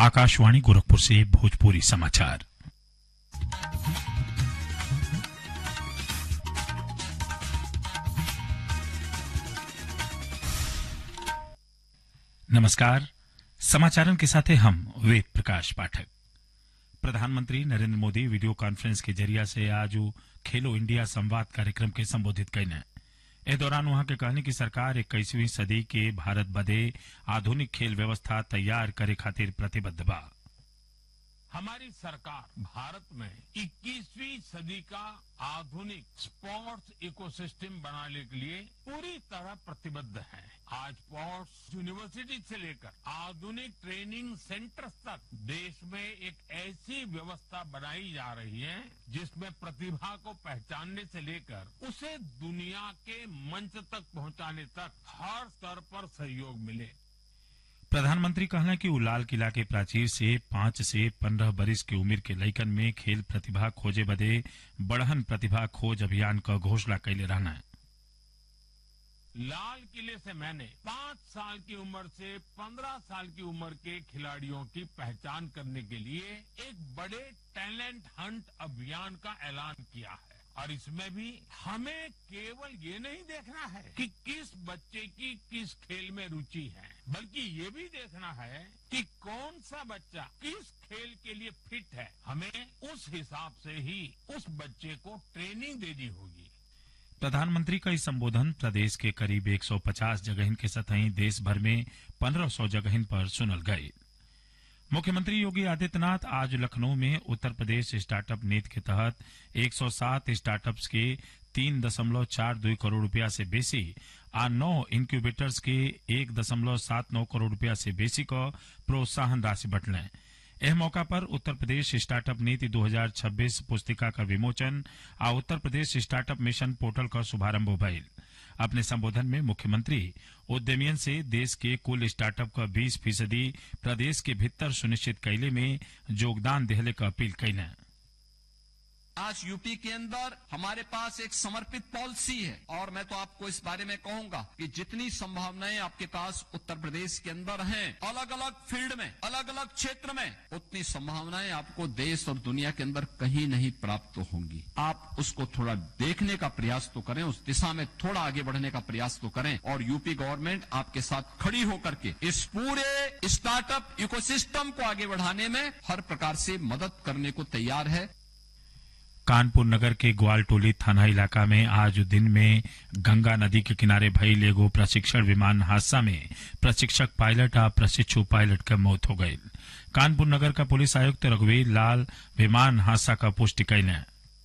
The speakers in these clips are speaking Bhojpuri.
आकाशवाणी गोरखपुर से भोजपुरी समाचार। नमस्कार, समाचारों के साथ हम वेद प्रकाश पाठक। प्रधानमंत्री नरेंद्र मोदी वीडियो कॉन्फ्रेंस के जरिया से आज खेलो इंडिया संवाद कार्यक्रम के संबोधित कईने। इस दौरान वहां के कहने की सरकार 21वीं सदी के भारत बदे आधुनिक खेल व्यवस्था तैयार करे खातिर प्रतिबद्ध बा। हमारी सरकार भारत में 21वीं सदी का आधुनिक स्पोर्ट्स इकोसिस्टम बनाने के लिए पूरी तरह प्रतिबद्ध है। आज स्पोर्ट्स यूनिवर्सिटी से लेकर आधुनिक ट्रेनिंग सेंटर्स तक देश में एक ऐसी व्यवस्था बनाई जा रही है जिसमें प्रतिभा को पहचानने से लेकर उसे दुनिया के मंच तक पहुंचाने तक हर स्तर पर सहयोग मिले। प्रधानमंत्री कहना कि वो लाल किला के प्राचीर से 5 से 15 बरिस की उम्र के लइकन में खेल प्रतिभा खोजे बदे बढ़हन प्रतिभा खोज अभियान का घोषणा कैले रहना है। लाल किले से मैंने 5 साल की उम्र से 15 साल की उम्र के खिलाड़ियों की पहचान करने के लिए एक बड़े टैलेंट हंट अभियान का ऐलान किया है। और इसमें भी हमें केवल ये नहीं देखना है कि किस बच्चे की किस खेल में रुचि है, बल्कि ये भी देखना है कि कौन सा बच्चा किस खेल के लिए फिट है। हमें उस हिसाब से ही उस बच्चे को ट्रेनिंग देनी होगी। प्रधानमंत्री का इस संबोधन प्रदेश के करीब 150 जगहिन के सतही देश भर में 1500 जगहिन पर सुनल गए। मुख्यमंत्री योगी आदित्यनाथ आज लखनऊ में उत्तर प्रदेश स्टार्टअप नीति के तहत 107 स्टार्टअप्स के 3.42 करोड़ रुपया से बेसी आ 9 इंक्यूबेटर्स के 1.79 करोड़ रुपया से बेसी का प्रोत्साहन राशि बंटले। एह मौका पर उत्तर प्रदेश स्टार्टअप नीति 2026 पुस्तिका का विमोचन आ Uttar Pradesh startup mission portal का शुभारंभ भइल। अपने संबोधन में मुख्यमंत्री उद्यमियन से देश के कुल स्टार्टअप का 20% प्रदेश के भीतर सुनिश्चित कैले में योगदान देहले का अपील कैले। आज यूपी के अंदर हमारे पास एक समर्पित पॉलिसी है और मैं तो आपको इस बारे में कहूंगा कि जितनी संभावनाएं आपके पास उत्तर प्रदेश के अंदर हैं, अलग अलग फील्ड में, अलग अलग क्षेत्र में, उतनी संभावनाएं आपको देश और दुनिया के अंदर कहीं नहीं प्राप्त होंगी। आप उसको थोड़ा देखने का प्रयास तो करें, उस दिशा में थोड़ा आगे बढ़ने का प्रयास तो करें और यूपी गवर्नमेंट आपके साथ खड़ी होकर के इस पूरे स्टार्टअप इकोसिस्टम को आगे बढ़ाने में हर प्रकार से मदद करने को तैयार है। कानपुर नगर के ग्वालटोली थाना इलाका में आज दिन में गंगा नदी के किनारे भइल एगो प्रशिक्षण विमान हादसा में प्रशिक्षक पायलट आ प्रशिक्षु पायलट के मौत हो गई। कानपुर नगर का पुलिस आयुक्त रघुवीर लाल विमान हादसा का पुष्टि कैले।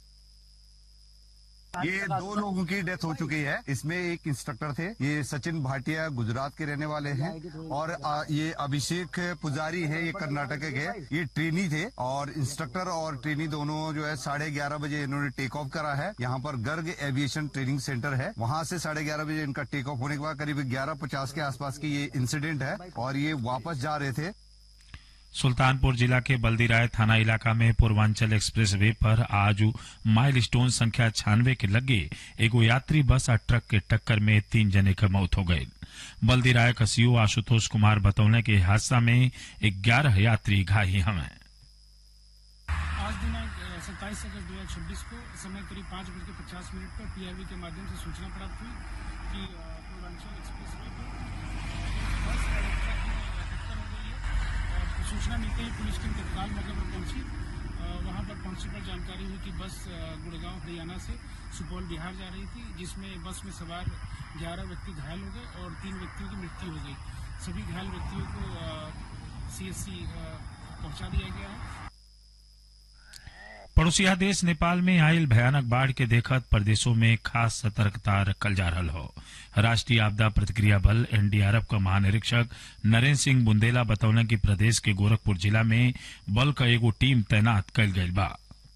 ये 2 लोगों की डेथ हो चुकी है। इसमें एक इंस्ट्रक्टर थे, ये सचिन भाटिया गुजरात के रहने वाले हैं और ये अभिषेक पुजारी है, ये कर्नाटक के। ये ट्रेनी थे और इंस्ट्रक्टर और ट्रेनी दोनों जो है 11:30 बजे इन्होंने टेक ऑफ करा है। यहाँ पर गर्ग एविएशन ट्रेनिंग सेंटर है, वहाँ से 11:30 बजे इनका टेक ऑफ होने के बाद करीब 11:50 के आसपास की ये इंसिडेंट है और ये वापस जा रहे थे। सुल्तानपुर जिला के बल्दीराय थाना इलाका में पूर्वांचल एक्सप्रेस वे पर आज माइलस्टोन संख्या 96 के लगे एगो यात्री बस और ट्रक के टक्कर में 3 जने की मौत हो गई। बल्दीराय का सीओ आशुतोष कुमार बतौने के हादसा में 11 यात्री घायल हुए। आज दिनांक 27 अगस्त 2026 को समय करीब 5:50 पर पीआरवी के माध्यम से सूचना प्राप्त हुई कि पूर्वांचल एक्सप्रेस वे पर बस और ट्रक में टक्कर हो गई है। और सूचना मिलते ही पुलिस टीम तत्काल मौके पर पहुंची। वहां पर पहुंचने पर जानकारी हुई कि बस गुड़गांव हरियाणा से सुपौल बिहार जा रही थी, जिसमें बस में सवार 11 व्यक्ति घायल हो गए और 3 व्यक्तियों की मृत्यु हो गई। सभी घायल व्यक्तियों को सीएससी पहुंचा दिया गया है। पड़ोसिया देश नेपाल में आयल भयानक बाढ़ के देखत प्रदेशों में खास सतर्कता रखल जा रहा हो। राष्ट्रीय आपदा प्रतिक्रिया बल एनडीआरएफ का महानिरीक्षक नरेंद्र सिंह बुंदेला बतौने कि प्रदेश के गोरखपुर जिला में बल का एगो टीम तैनात कल गई बा।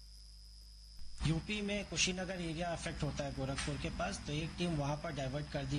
यूपी में कुशीनगर एरिया अफेक्ट होता है गोरखपुर के पास, तो एक टीम वहां पर डाइवर्ट कर दी